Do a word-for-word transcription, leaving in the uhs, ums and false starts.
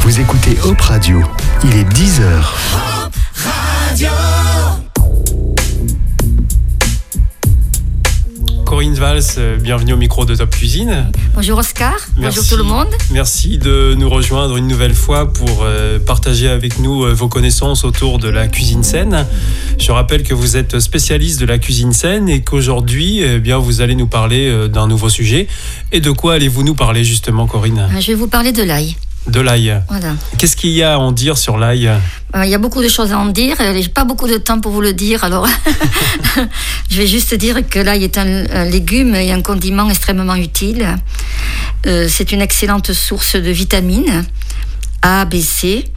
Vous écoutez Hop Radio, il est dix heures. Hop Radio. Corinne Valls, bienvenue au micro de Top Cuisine. Bonjour Oscar, Merci. bonjour tout le monde. Merci de nous rejoindre une nouvelle fois pour euh, partager avec nous euh, vos connaissances autour de la cuisine saine. Je rappelle que vous êtes spécialiste de la cuisine saine et qu'aujourd'hui, eh bien, vous allez nous parler euh, d'un nouveau sujet. Et de quoi allez-vous nous parler justement, Corinne ? Je vais vous parler de l'ail. De l'ail. Voilà. Qu'est-ce qu'il y a à en dire sur l'ail ? Il y a beaucoup de choses à en dire. J'ai pas beaucoup de temps pour vous le dire, alors je vais juste dire que l'ail est un, un légume et un condiment extrêmement utile. Euh, c'est une excellente source de vitamines A, B, C.